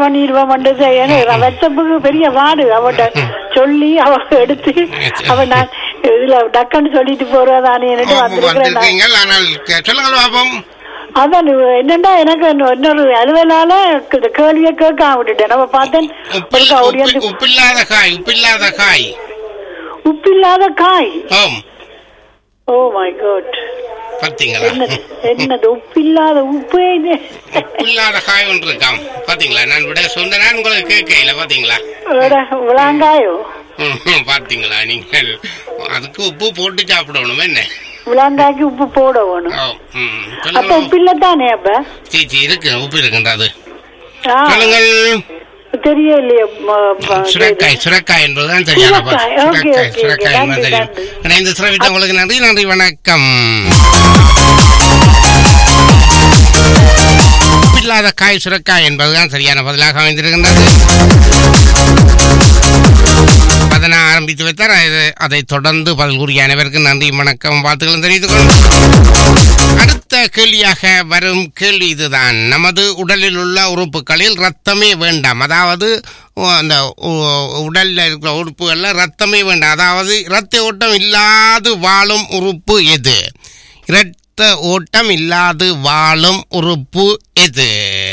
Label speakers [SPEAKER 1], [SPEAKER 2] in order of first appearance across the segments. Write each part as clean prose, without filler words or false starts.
[SPEAKER 1] பண்ணிடுவோம் வாட்ஸ்அப்புக்கு பெரிய வாடு அவட்ட சொல்லி அவ எடுத்து அவ நான் இதுல டக்குன்னு சொல்லிட்டு போறதானே
[SPEAKER 2] சொல்லுங்கள்.
[SPEAKER 1] அதான் என்னண்டா எனக்கு இன்னொரு அலுவலால கேள்வியை கேட்க விட்டுட்டேன். நம்ம பார்த்தேன் உப்பில்லாத காய். ஓ மை காட், என்னது உப்பில்லாத உப்பே
[SPEAKER 2] உப்பில்லாத காய் ஒன்று இருக்காம் பாத்தீங்களா? நான் விட சொன்னா உங்களுக்கு கேட்கல பாத்தீங்களா?
[SPEAKER 1] விளாங்காயோ
[SPEAKER 2] பாத்தீங்களா? நீங்கள் அதுக்கு உப்பு போட்டு சாப்பிடணும். என்ன
[SPEAKER 1] விளாங்காய்க்கு உப்பு போடணும். அப்ப உப்பு இல்லதானே? அப்ப
[SPEAKER 2] இருக்கு, உப்பு இருக்குன்றது. சொல்லுங்கள்.
[SPEAKER 1] தெரியலையே.
[SPEAKER 2] சுரக்காய் என்பதுதான் சரியான சுரக்காய் என்பது தெரியும். இந்த சிறப்பித்த உங்களுக்கு நன்றி. நன்றி, வணக்கம். உப்பில்லாத காய் சுரக்காய் என்பதுதான் சரியான பதிலாக அமைந்திருக்கின்றது. அதனை ஆரம்பித்து வைத்தார். அதை தொடர்ந்து பதில் கூறிய அனைவருக்கும் நன்றி, வணக்கம், வாழ்த்துக்களும் தெரிவித்துக் கொள்ளும். அடுத்த கேள்வியாக வரும் கேள்வி இதுதான். நமது உடலில் உள்ள உறுப்புகளில் ரத்தமே வேண்டாம், அதாவது அந்த உடல்ல இருக்கிற உறுப்புகள்ல ரத்தமே வேண்டாம், அதாவது இரத்த ஓட்டம் இல்லாது வாழும் உறுப்பு எது? இரத்த ஓட்டம் இல்லாது வாழும் உறுப்பு எது?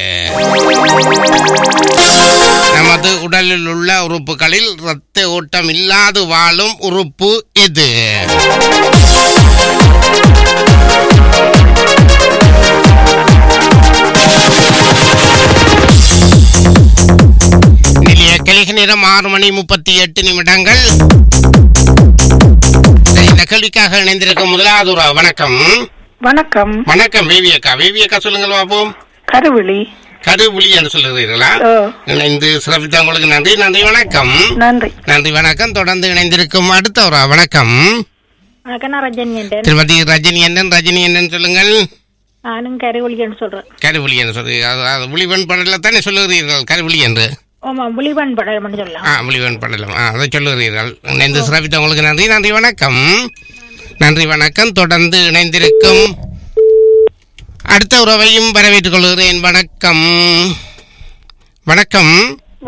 [SPEAKER 2] நமது உடலில் உள்ள உறுப்புகளில் இரத்த ஓட்டம் இல்லாது வாழும் உறுப்பு எது? நிலைய கலிக நேரம் 6:38. இந்த கேள்விக்காக இணைந்திருக்கும் முதலாவது வணக்கம்.
[SPEAKER 1] வணக்கம்.
[SPEAKER 2] வணக்கம் வேவியக்கா. வேவியக்கா சொல்லுங்கள் பாப்போம். கருவிழி என்று சொல்லுகிறீர்களா? இணைந்து சிறப்பித்த உங்களுக்கு நன்றி. நன்றி, வணக்கம். நன்றி, வணக்கம். தொடர்ந்து இணைந்திருக்கும் அடுத்த ஒரு வணக்கம். திருமதி ரஜினி அண்ணன். ரஜினி அண்ணன் சொல்லுங்கள்.
[SPEAKER 3] நானும் கருவிழி என்று சொல்றேன்.
[SPEAKER 2] கருவிழி என்று சொல்றீர்கள். புலிவன் படல தானே சொல்லுகிறீர்கள் கருவிழி என்று?
[SPEAKER 3] புலிவன் படலம் சொல்லலாம்.
[SPEAKER 2] புலிவன் படலம், அதை சொல்லுகிறீர்கள். இணைந்து சிறப்பித்த உங்களுக்கு நன்றி. நன்றி, வணக்கம். நன்றி, வணக்கம். தொடர்ந்து இணைந்திருக்கும் அடுத்த உறவையும் வரவேற்றுக் கொள்கிறேன். வணக்கம். வணக்கம்.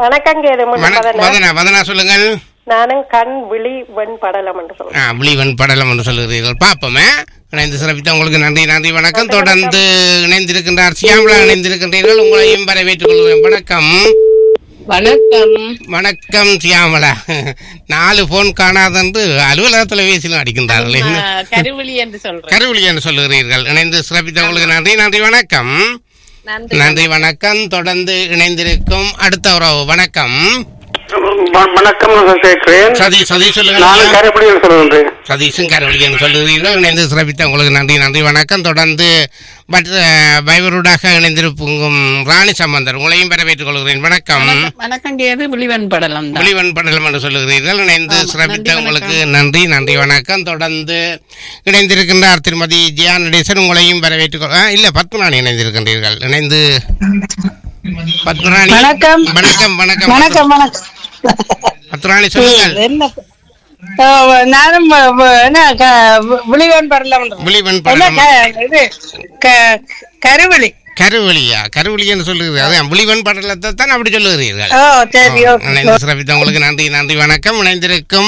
[SPEAKER 2] வதனா சொல்லுங்கள்.
[SPEAKER 4] நானும் கண் விழி வெண் படலம் என்று சொல்றேன்.
[SPEAKER 2] விழிவன் படலம் என்று சொல்லுகிறீர்கள். பாப்போமே. இணைந்து சிறப்பித்த உங்களுக்கு நன்றி. நன்றி, வணக்கம். தொடர்ந்து இணைந்திருக்கின்றார் சியாமலா. இணைந்திருக்கின்றீர்கள். உங்களையும் வரவேற்றுக் கொள்கிறேன். வணக்கம்.
[SPEAKER 5] வணக்கம்.
[SPEAKER 2] வணக்கம் சியாமலா. 4 போன் காணாதென்று அலுவலகத்தில் பேசிலும் அடிக்கின்றார்கள்.
[SPEAKER 5] கருவிழி என்று சொல்றேன்.
[SPEAKER 2] கருவிழி என்று சொல்லுகிறீர்கள். இணைந்து சிறப்பித்த உங்களுக்கு நன்றி. நன்றி, வணக்கம். நன்றி, வணக்கம். தொடர்ந்து இணைந்திருக்கும் அடுத்த உறவு வணக்கம்.
[SPEAKER 6] வணக்கம்.
[SPEAKER 2] சதீஷ் சொல்லுங்கள். சதீஷும் கருவிழி என்று சொல்லுகிறீர்கள். இணைந்து சிறப்பித்த உங்களுக்கு நன்றி. நன்றி, வணக்கம். தொடர்ந்து பைவருடாக இணைந்திருக்கும் ராணி சம்பந்தர். உங்களையும் வரவேற்றுக் கொள்கிறேன். வணக்கம்.
[SPEAKER 5] வணக்கம். புலிவன் படலம்
[SPEAKER 2] என்று சொல்லுகிறீர்கள். இணைந்து சிறப்பித்த உங்களுக்கு நன்றி. நன்றி, வணக்கம். தொடர்ந்து இணைந்திருக்கின்றார் திருமதி ஜியா நடேசன். உங்களையும் வரவேற்றுக் இல்ல பத்மராணி இணைந்திருக்கின்றீர்கள். இணைந்து பத்மராணி.
[SPEAKER 3] வணக்கம்.
[SPEAKER 2] வணக்கம். வணக்கம்.
[SPEAKER 3] வணக்கம். வணக்கம்.
[SPEAKER 2] பத்மராணி சொல்லுங்கள்.
[SPEAKER 3] நானும் புலிவன் படலம்.
[SPEAKER 2] புலிவன் படலம்.
[SPEAKER 3] கருவிழி.
[SPEAKER 2] கருவிழியா? கருவிழி என்று சொல்லுகிறீர்கள். அதான் புலிவன் படலத்தை தான் அப்படி சொல்லுகிறீர்கள்.
[SPEAKER 3] இணைந்து
[SPEAKER 2] சிறப்பித்த உங்களுக்கு நன்றி. நன்றி, வணக்கம். இணைந்திருக்கும்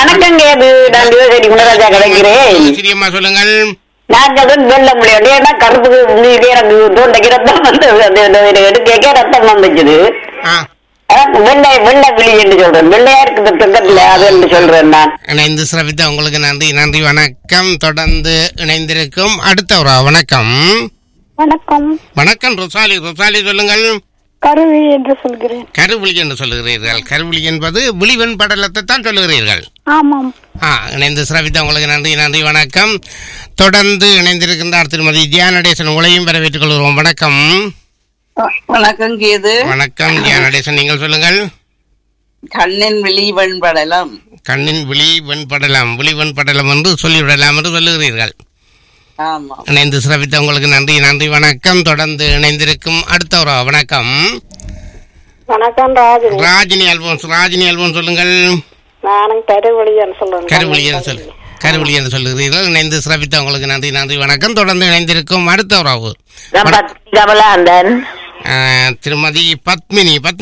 [SPEAKER 2] சிரியம்மா சொல்லுங்கள்.
[SPEAKER 4] வெள்ள முடியாது. கருப்பு எனக்கு தோண்டைக்கு ரத்தம் வந்து எடுக்க ரத்தம் வந்துச்சுது. வெள்ளை விழி என்று சொல்றேன். வெள்ளையா இருக்குது பக்கத்துல, அது என்று சொல்றேன் நான்.
[SPEAKER 2] இணைந்து சிறப்பித்த உங்களுக்கு நன்றி. நன்றி, வணக்கம். தொடர்ந்து இணைந்திருக்கும் அடுத்த ஒரு வணக்கம்.
[SPEAKER 1] வணக்கம்.
[SPEAKER 2] வணக்கம். ரொசாலி. ரொசாலி சொல்லுங்கள்.
[SPEAKER 1] கருவிழி என்று சொல்கிறேன்.
[SPEAKER 2] கருவிழி என்று சொல்லுகிறீர்கள். கருவிழி என்பது புலிவன் படலத்தை தான் சொல்லுகிறீர்கள்.
[SPEAKER 1] ஆமாம்.
[SPEAKER 2] இணைந்து சிறப்பித்த உங்களுக்கு நன்றி. நன்றி, வணக்கம். தொடர்ந்து இணைந்திருக்கின்றார் திருமதி ஜியா நடேசன். உங்களையும் வரவேற்றுக் கொள்கிறோம். வணக்கம்.
[SPEAKER 5] வணக்கம் கேது.
[SPEAKER 2] வணக்கம் ஜியா நடேசன். நீங்கள் சொல்லுங்கள்.
[SPEAKER 5] கண்ணின் விழி வெண்படலம்.
[SPEAKER 2] கண்ணின் விழி வெண்படலம். விழிவன் படலம் என்று சொல்லிவிடலாம் என்று சொல்லுகிறீர்கள். இணைந்து சிறப்பித்த உங்களுக்கு நன்றி. நன்றி, வணக்கம். தொடர்ந்து இணைந்திருக்கும் அடுத்த ஒரு வணக்கம்.
[SPEAKER 1] வணக்கம்.
[SPEAKER 2] ராஜினி அல்போன்ஸ். ராஜினி அல்போன்ஸ் சொல்லுங்கள்.
[SPEAKER 1] நானும் கருவிழி என்று சொல்றேன்.
[SPEAKER 2] கருவிழி என்று சொல்லுகிறீர்கள். இணைந்து சிறப்பித்த உங்களுக்கு நன்றி. நன்றி, வணக்கம். தொடர்ந்து இணைந்திருக்கும் அடுத்த உறவு திருமதி பத்மினி.